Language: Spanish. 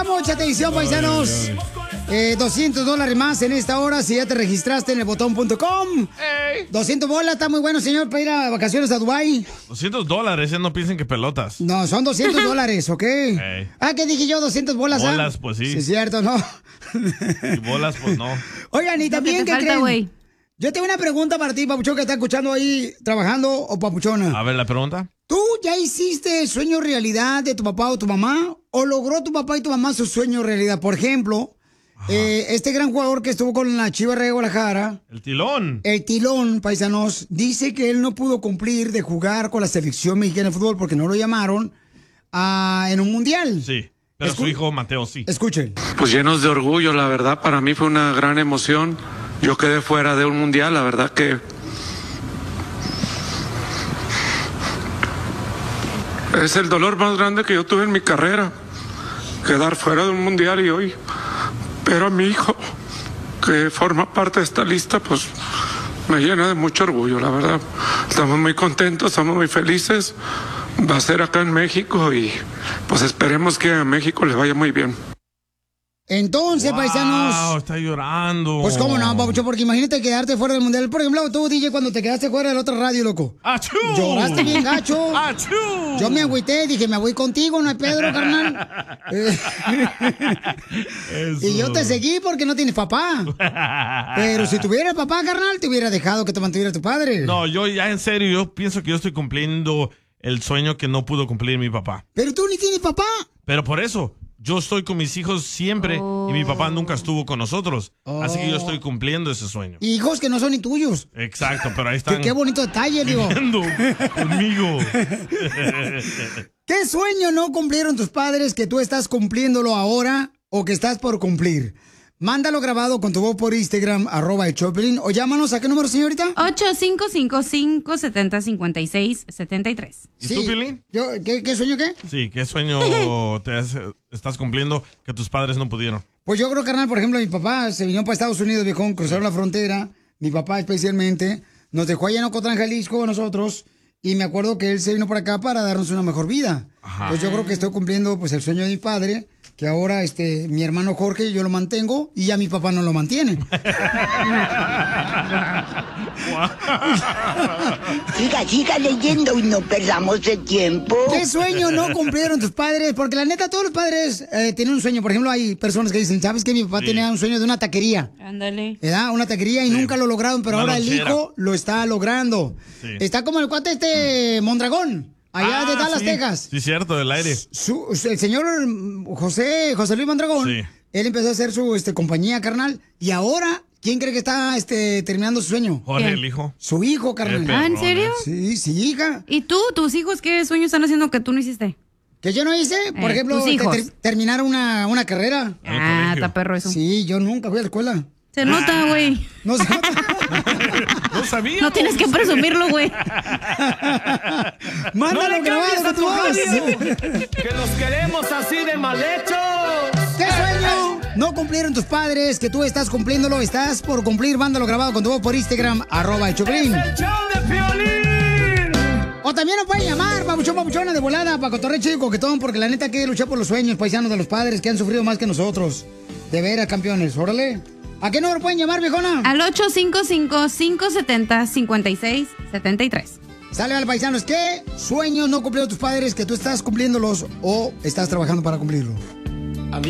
mucha atención, paisanos. $200 más en esta hora si ya te registraste en el botón.com. 200 bolas, está muy bueno, señor, para ir a vacaciones a Dubái. $200, ya no piensen que pelotas. No, son $200, ¿ok? Ah, ¿qué dije yo? 200 bolas. Bolas, pues sí. Sí, es cierto, ¿no? Y bolas, pues no. Oigan, y también, ¿qué creen? Wey. Yo tengo una pregunta para ti, papuchón, que está escuchando ahí, trabajando, o papuchona. A ver, la pregunta. ¿Tú ya hiciste el sueño realidad de tu papá o tu mamá? ¿O logró tu papá y tu mamá su sueño realidad? Por ejemplo, este gran jugador que estuvo con la Chivas de Guadalajara. El Tilón. El Tilón, paisanos, dice que él no pudo cumplir de jugar con la selección mexicana de fútbol porque no lo llamaron en un mundial. Sí, pero su hijo Mateo sí. Escuchen. Pues llenos de orgullo, la verdad, para mí fue una gran emoción. Yo quedé fuera de un mundial, la verdad que es el dolor más grande que yo tuve en mi carrera, quedar fuera de un mundial y hoy. Pero a mi hijo, que forma parte de esta lista, pues me llena de mucho orgullo, la verdad. Estamos muy contentos, estamos muy felices. Va a ser acá en México y pues esperemos que a México le vaya muy bien. Entonces, paisanos. Está llorando. Pues cómo no, papucho, porque imagínate quedarte fuera del mundial. Por ejemplo, tú, DJ, cuando te quedaste fuera de la otra radio, loco. ¡Achú! Lloraste bien gacho. ¡Achú! Yo me agüité, dije, me voy contigo, no hay Pedro, carnal. Y yo te seguí porque no tienes papá. Pero si tuvieras papá, carnal, te hubiera dejado que te mantuviera tu padre. No, yo ya en serio, yo pienso que yo estoy cumpliendo el sueño que no pudo cumplir mi papá. Pero tú ni tienes papá. Pero por eso, yo estoy con mis hijos siempre y mi papá nunca estuvo con nosotros. Así que yo estoy cumpliendo ese sueño. Hijos que no son ni tuyos. Exacto, pero ahí están. Qué bonito detalle, digo. Conmigo. ¿Qué sueño no cumplieron tus padres que tú estás cumpliéndolo ahora o que estás por cumplir? Mándalo grabado con tu voz por Instagram, @el Choplin, o llámanos. ¿A qué número, señorita? 855-570-5673. ¿Y tú, Pilín? ¿Qué sueño qué? Sí, ¿qué sueño estás cumpliendo que tus padres no pudieron? Pues yo creo, carnal, por ejemplo, mi papá se vino para Estados Unidos, viejón, cruzaron la frontera, mi papá especialmente, nos dejó allá en Ocotlán, Jalisco, a nosotros, y me acuerdo que él se vino para acá para darnos una mejor vida. Ajá. Pues yo creo que estoy cumpliendo pues el sueño de mi padre, que ahora mi hermano Jorge yo lo mantengo y ya mi papá no lo mantiene. Siga leyendo y no perdamos el tiempo. ¿Qué sueño no cumplieron tus padres? Porque la neta, todos los padres tienen un sueño. Por ejemplo, hay personas que dicen, ¿sabes qué? Mi papá tenía un sueño de una taquería. Ándale. ¿Verdad? Una taquería y nunca lo lograron, pero ahora el hijo lo está logrando. Sí. Está como el cuate Mondragón. Allá de Dallas, Texas. Sí, cierto, del aire. El señor José Luis Mondragón, él empezó a hacer su compañía, carnal. Y ahora, ¿quién cree que está terminando su sueño? Jorge, el hijo. Su hijo, carnal. ¿En serio? Sí, hija. ¿Y tú, tus hijos, qué sueños están haciendo que tú no hiciste? ¿Que yo no hice? Por ejemplo, terminar una carrera. Ah, está perro eso. Sí, yo nunca fui a la escuela. Se nota, güey. No se nota. No sabía. No tienes que presumirlo, güey. Mándalo grabado a tu voz. Que los queremos así de mal hechos. ¿Qué sueño no cumplieron tus padres que tú estás cumpliéndolo? Estás por cumplir. Mándalo grabado con tu voz por Instagram, @el Choplin. ¡Es el show de Piolín! O también nos pueden llamar, papuchona de volada, para cotorreo chico coquetón, porque la neta hay que luchar por los sueños paisanos de los padres que han sufrido más que nosotros. De veras, campeones. Órale. ¿A qué número pueden llamar, viejona? Al 855-570-5673. Sale al paisanos. ¿Qué sueños no cumplieron tus padres que tú estás cumpliéndolos o estás trabajando para cumplirlo?